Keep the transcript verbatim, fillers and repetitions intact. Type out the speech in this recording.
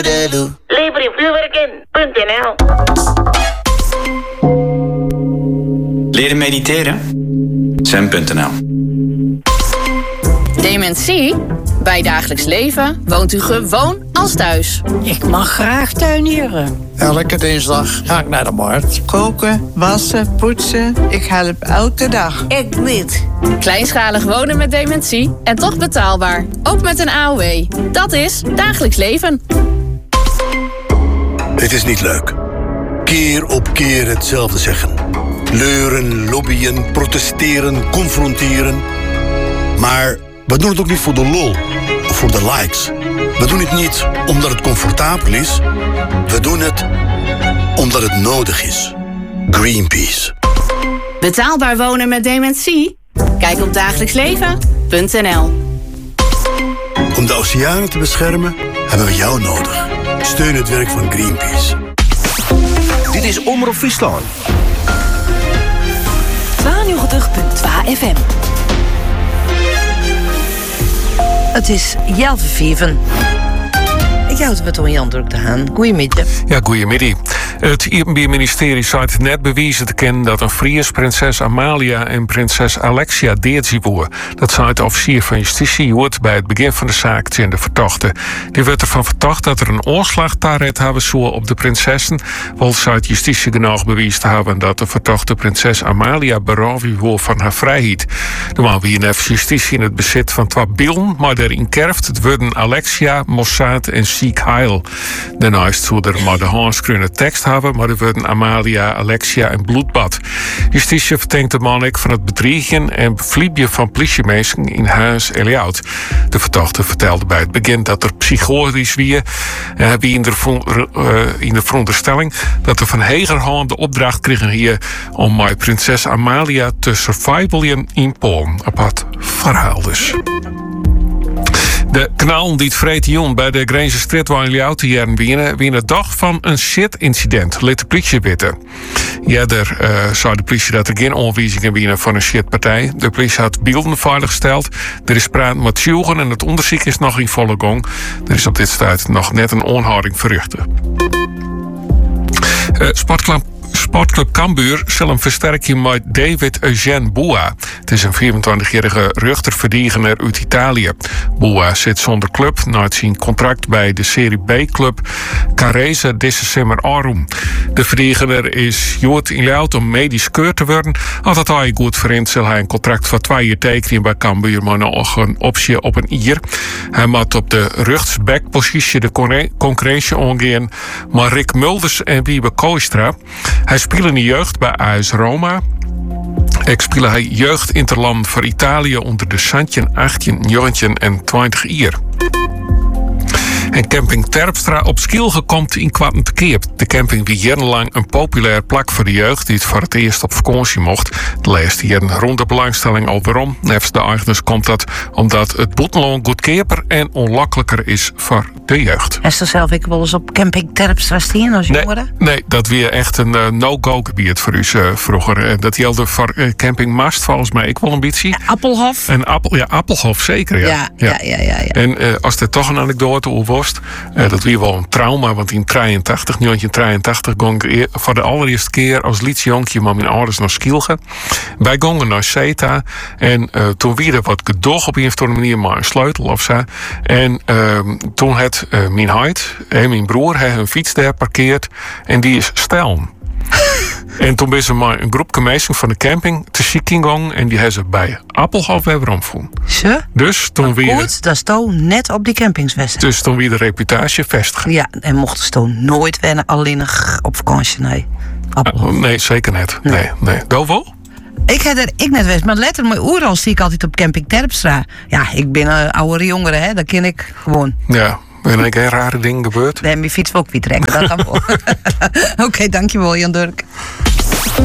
toedelu. Lever je vuurwerk in punt n l. Leren mediteren? zen punt n l. Dementie? Bij dagelijks leven woont u gewoon als thuis. Ik mag graag tuinieren. Elke dinsdag ga ik naar de markt. Koken, wassen, poetsen. Ik help elke dag. Ik niet. Kleinschalig wonen met dementie en toch betaalbaar. Ook met een A O W. Dat is dagelijks leven. Het is niet leuk. Keer op keer hetzelfde zeggen. Leuren, lobbyen, protesteren, confronteren. Maar we doen het ook niet voor de lol of voor de likes. We doen het niet omdat het comfortabel is. We doen het omdat het nodig is. Greenpeace. Betaalbaar wonen met dementie? Kijk op dagelijksleven punt n l. Om de oceanen te beschermen hebben we jou nodig. Steun het werk van Greenpeace. Dit is Omroep Friesland. tweeënnegentig komma twee F M. Het is Jelve Vieven. Ik houd het met Jan Druk te gaan. Goedemiddag. Ja, goedemiddag. Het Ierpenbier-ministerie zou het net bewijzen te kennen dat een Fries prinses Amalia en prinses Alexia deertje worden. Dat zei de officier van justitie hoort bij het begin van de zaak tegen de verdachte. Die werd ervan verdacht dat er een oorslag daaruit hebben zou op de prinsessen. Want zou het justitie genoeg bewijs te hebben dat de verdachte prinses Amalia beroofd wordt van haar vrijheid. De man wie in justitie in het bezit van twee beelden, maar daarin kerft het worden Alexia, Mossad en Sieg Heil. Daarnaast zou er maar de handschreeuwende tekst hebben, maar er worden Amalia, Alexia en bloedbad. Justitie verdenkt de man ook van het bedriegen en bevliegen van politiemensen in huis en layout. De verdachte vertelde bij het begin dat er psychotisch wie, uh, wie in, de vro- uh, in de veronderstelling dat er van Hegerhand de opdracht kregen hier om mijn prinses Amalia te survivalen in Polen. Apart verhaal dus. De knal die het vreet bij de Grijnse Stritwijn Layout jaren binnen, wie de dag van een shit-incident, liet de politie weten. Ja, daar uh, zei de politie dat er geen aanwijzingen binnen van een shitpartij. De politie had beelden veiliggesteld. Er is praat met Sjoegen en het onderzoek is nog in volle gang. Er is op dit stuit nog net een aanhouding verrichten. Uh, Sportclub Sportclub Cambuur zal hem versterken met David Eugène Boua. Het is een vierentwintigjarige rechterverdediger uit Italië. Boua zit zonder club na zijn contract bij de Serie B-club Carrese deze zomer Arum. De verdediger is jood in Leeuwarden om medisch keur te worden. Als dat hij goed vindt, zal hij een contract van twee jaar tekenen bij Cambuur, maar nog een optie op een jaar. Hij moet op de rechtsbackpositie de concurrentie omgaan, maar Rick Mulders en Wiebe Kooistra. Hij speelde in de jeugd bij A S Roma. Ik speelde hij jeugd interland voor Italië onder de zestien, achttien, negentien en twintig jaar. En camping Terpstra op Skilge komt in Kwatten te Keep. De camping wie jarenlang een populair plek voor de jeugd die het voor het eerst op vakantie mocht. De laatste jaren rond de belangstelling al waarom. Nevens de eigenaars komt dat omdat het boetenloon goedkoper en onlakkelijker is voor de jeugd. Is er zelf ik wel eens op camping Terpstra staan als jongeren? Nee, nee, dat weer echt een uh, no-go gebied voor u uh, vroeger. Uh, dat gelde voor uh, camping Mast volgens mij ik wel een beetje. Appelhof? En Appel, ja, Appelhof zeker. Ja, ja, ja, ja. ja, ja, ja. En uh, als er toch een anekdote over was, uh, dat weer wel een trauma, want in drieëntachtig, negentien drieëntachtig ging ik voor de allereerste keer als liedjonkje met mijn ouders naar Skilge. Wij gingen naar Zeta en uh, toen weer wat gedoog op een of andere manier maar een sleutel of zo. En uh, toen had uh, mijn huid en mijn broer hij een fiets daar parkeerd en die is stellen. En toen ben ze maar een groepje mensen van de camping te ziek gegaan en die hebben ze bij Appelhof weer omgevonden. Zo? Dus toen weer. Goed, dat stond net op die campingswesten. Dus toen weer de reputatie vestigen. Ja, en mochten ze toen nooit wennen alleen op vakantie, nee. Appelhof. Uh, nee, zeker niet. Nee, nee. nee. Wel wel? Ik heb er ik net wist, maar letter mijn oeral zie ik altijd op camping Terpstra. Ja, ik ben een oudere jongere, hè, dat ken ik gewoon. Ja. Ben er geen rare dingen gebeurd? Nee, mijn fiets wil ook weer trekken. Dat kan wel. Oké, okay, dankjewel Jan Dirk.